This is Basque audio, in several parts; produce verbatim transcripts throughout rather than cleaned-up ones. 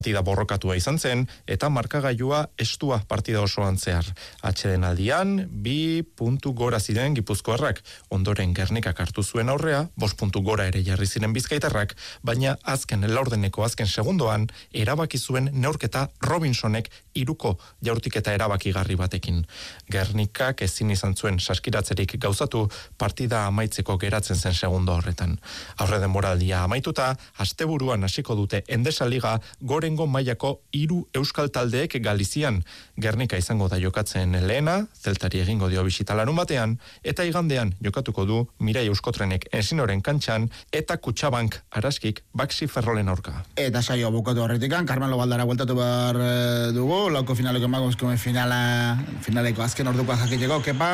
Partida borrokatua izan zen, eta markagailua estua partida osoan zehar. Atsedenaldian, bi puntu gora ziren Gipuzkoarrak, ondoren Gernikak hartu zuen aurrea, bost puntu gora ere jarri ziren Bizkaitarrak, baina azken laurdeneko azken segundoan, erabaki zuen neurketa Robinsonek hiruko jaurtiketa erabakigarri batekin. Gernikak ezin izan zuen saskiratzerik gauzatu, partida amaitzeko geratzen zen segundo horretan. Aurre denboraldia amaituta, asteburuan hasiko dute Endesa Liga gorengo mailako hiru euskal taldeek Galizian. Gernika izango da jokatzen lehena, Zeltari egingo dio bisita larun batean, eta igandean jokatuko du Mirai Euskotrenek Ensinoren kantxan, eta Kutxabank Araskik Baxi Ferrolen aurka. Eta saio bukatu horretikan, Carmelo Baldara bueltatu behar e, dugu, lauko finaleko emakumezkoen finala, finaleko azken ordukoa jakiteko, kepa,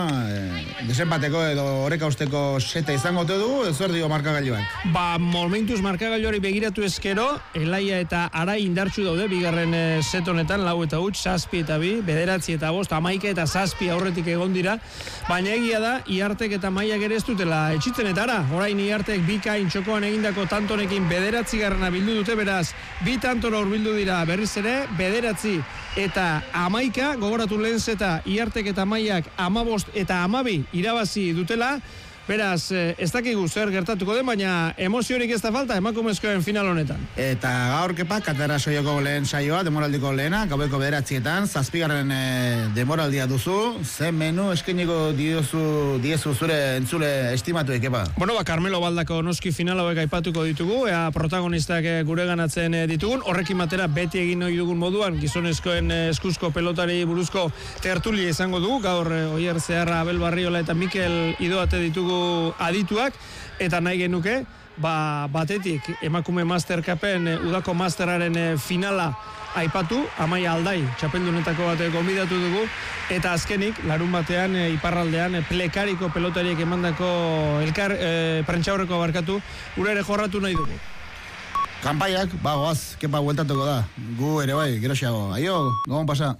e, desenpateko edo oreka usteko seta izango te du, ez zer dio markagailuak? Ba, momentuz markagailuari begiratu eskero, Elaia eta Arai indartsu daude, bigarren e, set honetan, lau eta huts, zazpi eta bi, bederatzi eta bost, amaika eta zazpi aurretik egon dira, baina egia da, Iartek eta Maiak ere ez dutela etxitzen eta ara, orain Iartek bikain txokoan egindako tantonekin bederatzi garrana bildu dute, beraz, bi tantora urbildu dira berriz ere, bederatzi eta amaika, gogoratu lehen zeta Iartek eta Maiak amabost eta amabi irabazi dutela, beraz, ez dakigu zer gertatuko den, baina emoziorik ez da falta emakumezkoen final honetan. Eta gaur kepa, katera soioko lehen saioa, demoraldiko lehena, gaueko bederatzietan, zazpigarren e, demoraldia duzu, ze menu eskeniko diozu, diezu zure entzule estimatu ekepa? Bueno, ba, Carmelo Baldako noski final hauek aipatuko ditugu, ea protagonistak gure ganatzen ditugun, horrekin batera beti egin ohi dugun moduan, gizonezkoen eskuzko pelotari buruzko tertulia izango dugu, gaur Oier Zeharra, Abel Barriola eta Mikel Idoate ditugu adituak, eta nahi genuke, ba, batetik emakume Master Cupen udako masteraren finala aipatu, Amaia Aldai, txapeldunetako bat gonbidatu dugu, eta azkenik, larun batean, iparraldean, plekariko pelotariek emandako elkar, e, prentxaurreko abarkatu, gure ere jorratu nahi dugu. Kanpaiak, ba, goaz, kepa bueltatuko da, gu ere bai, geroxiago, aio, gomon pasa.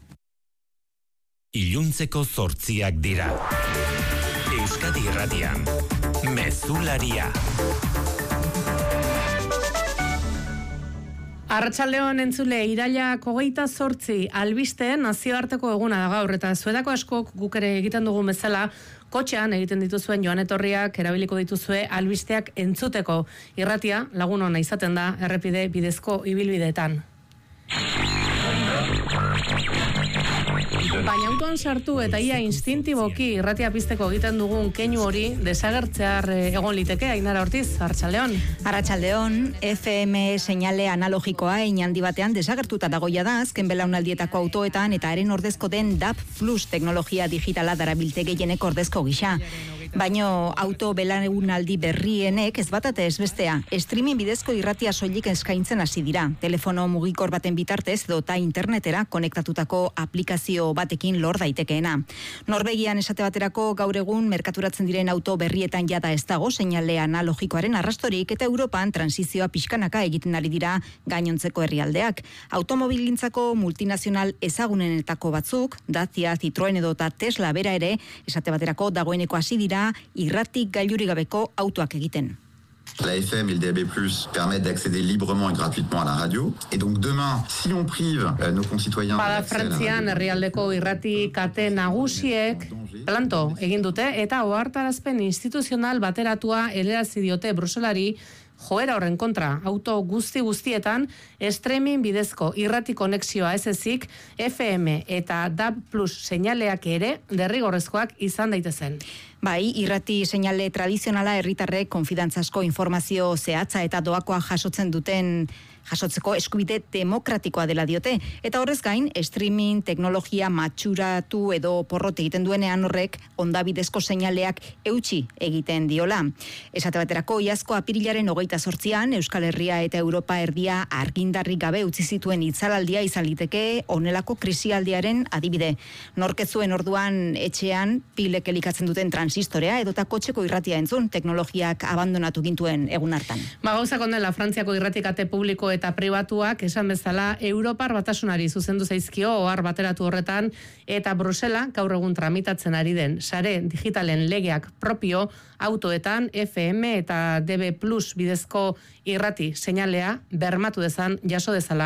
Iluntzeko zortziak dira. Euskadi Irratian, Mezularia. Arratsaldeon entzule, irailak hogeita zortzi albisteen nazioarteko eguna da gaur, eta zuedako askok guk ere egiten dugun bezala, kotxean egiten dituzuen joan etorriak erabiliko dituzue albisteak entzuteko. Irratia lagun ona izaten da errepide bidezko ibilbideetan. Baina autoan sartu eta ia instintiboki irratia pizteko egiten dugun keinu hori desagertzear egon liteke. Ainara Ortiz, Arratsaldeon. Arratsaldeon, F M seinale analogikoa hein handi batean desagertuta dagoia da azken belaunaldietako autoetan eta haren ordezko den D A B plus teknologia digitala darabilte gehienek ordezko gisa. Baino auto belaunaldi berrienek ez batate ez bestea, streaming bidezko irratia soilik eskaintzen hasi dira. Telefono mugikor baten bitartez dota internetera konektatutako aplikazio batekin lor daitekeena. Norvegian esate baterako gaur egun merkaturatzen diren auto berrietan jada ez dago seinale analogikoaren arrastorik, eta Europan transizioa pixkanaka egiten ari dira gainontzeko herrialdeak. Automobilgintzako multinazional ezagunenetako batzuk, Dacia, Citroen edota Tesla bera ere, esate baterako dagoeneko hasi dira irratik gailurik gabeko autoak egiten. La F M et le D A B plus permettent d'accéder librement et gratuitement à la radio. Et donc demain, si on prive euh, nos concitoyens... Bada Frantzian herrialdeko irrati kate nagusiek planto egin dute eta ohartarazpen instituzional bateratua helarazi diote Bruselari joera horren kontra. Auto guzti guztietan streaming bidezko irrati konexioa ez ezik F M eta D A B plus seinaleak ere derrigorrezkoak izan daitezen. Bai, irrati seinale tradizionala herritarrek konfidantzasko informazio zehatza eta doakoa jasotzen duten jasotzeko eskubide demokratikoa dela diote, eta horrez gain streaming teknologia matxuratu edo porrot egiten duenean horrek ondabidezko seinaleak eutsi egiten diola. Esate baterako iazko apirilaren hogeita zortzian Euskal Herria eta Europa erdia argindarrik gabe utzi zituen itzalaldia izan liteke honelako krisialdiaren adibide. Norkezuen orduan etxean pilek elikatzen duten transistorea edota kotxeko irratia entzun teknologiak abandonatu gintuen egun hartan. Ba, gauzak ondela, Frantziako irratikate publiko eta pribatuak esan bezala Europar Batasunari zuzendu zaizkio ohar bateratu horretan eta Brusela gaur egun tramitatzen ari den sare digitalen legeak propio autoetan F M eta D B plus bidezko irrati seinalea bermatu dezan jaso dezala